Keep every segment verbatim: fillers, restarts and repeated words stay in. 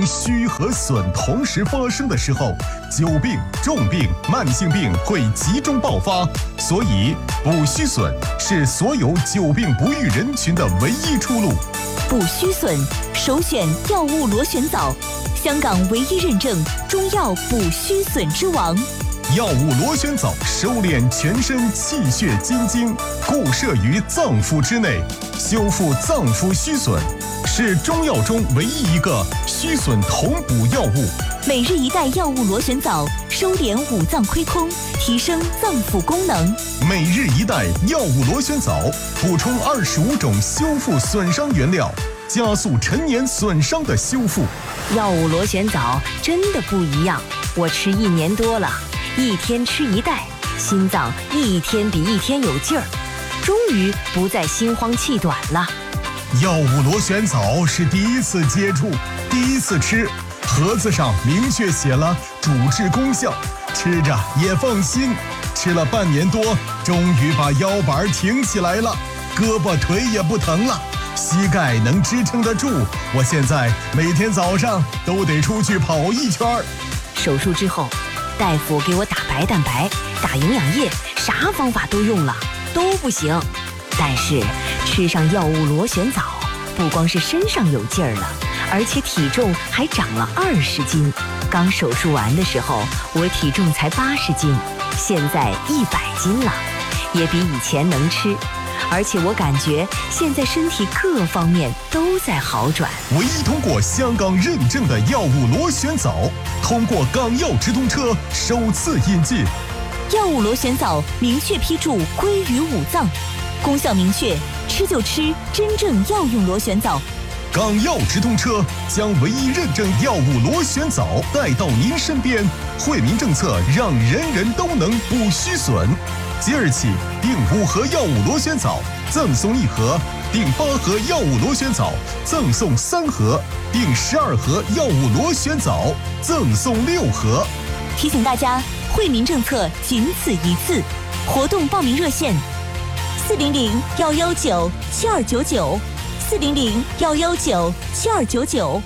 虚和损同时发生的时候，久病、重病、慢性病会集中爆发，所以补虚损是所有久病不愈人群的唯一出路。 补虚损，首选药物螺旋藻，香港唯一认证中药补虚损之王。 药物螺旋藻收敛全身气血筋经，固摄于脏腑之内，修复脏腑虚损，是中药中唯一一个虚损同补药物。 每日一袋药物螺旋藻，收敛五脏亏空，提升脏腑功能。 每日一袋药物螺旋藻，补充二十五种修复损伤原料，加速陈年损伤的修复。 药物螺旋藻真的不一样，我吃一年多了，一天吃一袋，心脏一天比一天有劲儿，终于不再心慌气短了。 药物螺旋藻是第一次接触，第一次吃，盒子上明确写了主治功效，吃着也放心。吃了半年多，终于把腰板挺起来了，胳膊腿也不疼了，膝盖能支撑得住。我现在每天早上都得出去跑一圈。 手术之后，大夫给我打白蛋白、打营养液，啥方法都用了，都不行。但是吃上药物螺旋藻，不光是身上有劲儿了，而且体重还长了二十斤。刚手术完的时候，我体重才八十斤，现在一百斤了，也比以前能吃。而且我感觉现在身体各方面都在好转。 唯一通过香港认证的药物螺旋藻，通过港药直通车首次引进。 药物螺旋藻明确批注归于五脏，功效明确，吃就吃真正药用螺旋藻。 港药直通车将唯一认证药物螺旋藻带到您身边，惠民政策让人人都能补虚损。即日起，订五盒药物螺旋藻赠送一盒，订八盒药物螺旋藻赠送三盒，订十二盒药物螺旋藻赠送六盒。 提醒大家，惠民政策仅此一次，活动报名热线：四零零幺幺九七二九九，四零零幺幺九七二九九。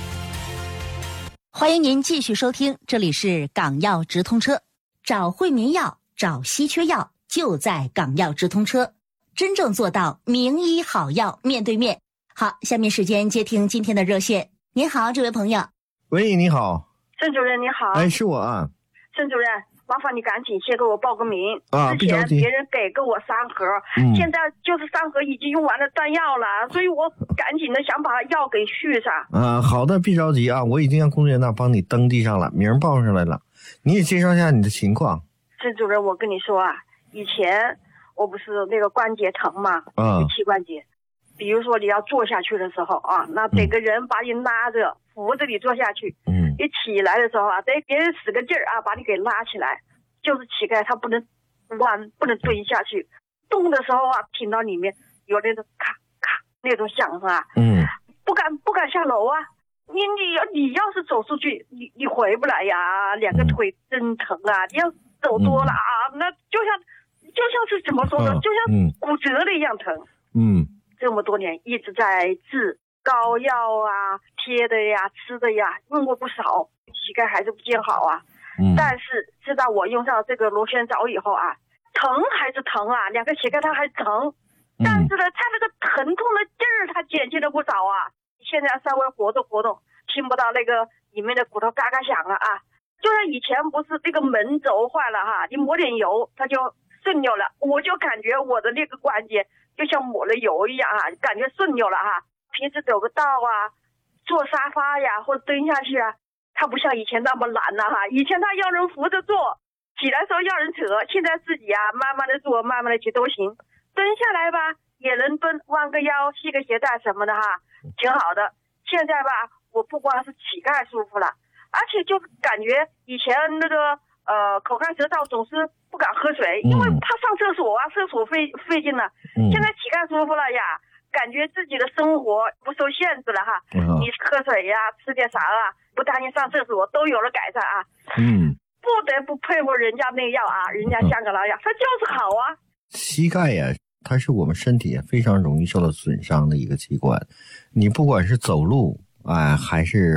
欢迎您继续收听，这里是港药直通车，找惠民药，找稀缺药，就在港药直通车，真正做到名医好药面对面。好，下面时间接听今天的热线。您好，这位朋友。 喂，你好。 郑主任你好。 哎，是我啊。 郑主任，麻烦你赶紧先给我报个名啊！ 之前别人给过我三盒、嗯，现在就是三盒已经用完了弹药了，所以我赶紧的想把药给续上。 啊，好的，别着急啊，我已经让工作人员帮你登记上了，名报上来了。你也介绍一下你的情况。 郑主任，我跟你说啊，以前我不是那个关节疼嘛， 啊， 膝关节，比如说你要坐下去的时候啊，那得个人把你拉着、嗯、扶着你坐下去， 嗯， 你起来的时候啊，得别人使个劲儿啊，把你给拉起来。就是乞丐，他不能弯，不能蹲下去。动的时候啊，听到里面有那种咔咔那种响声啊， 嗯， 不敢不敢下楼啊。你你要你要是走出去，你你回不来呀，两个腿真疼啊！你要走多了啊，那就像就像是怎么说呢，就像骨折了一样疼。 嗯， 这么多年一直在治膏药啊、贴的呀、吃的呀，用过不少，膝盖还是不见好啊。 嗯， 但是直到我用上这个螺旋藻以后啊，疼还是疼啊，两个膝盖它还疼，但是呢，它那个疼痛的劲儿它减轻了不少啊。现在稍微活动活动，听不到那个里面的骨头嘎嘎响了啊。就像以前不是这个门轴坏了哈，你抹点油它就顺溜了，我就感觉我的那个关节就像抹了油一样啊，感觉顺溜了哈。平时走个道啊，坐沙发呀或者蹲下去啊，他不像以前那么懒了哈，以前他要人扶着坐，起来时候要人扯，现在自己啊慢慢的坐，慢慢的去都行。蹲下来吧，也能蹲，弯个腰，系个鞋带什么的哈，挺好的。现在吧，我不光是膝盖舒服了，而且就感觉以前那个呃口干舌燥，总是不敢喝水，因为怕上厕所啊，厕所费费劲了。现在膝盖舒服了呀。感觉自己的生活不受限制了哈，嗯、你喝水呀、吃点啥啊，不担心上厕所，都有了改善啊。 嗯， 不得不佩服人家那药啊，人家香港老药，它就是好啊。 膝盖呀，它是我们身体非常容易受到损伤的一个器官，你不管是走路啊、哎，还是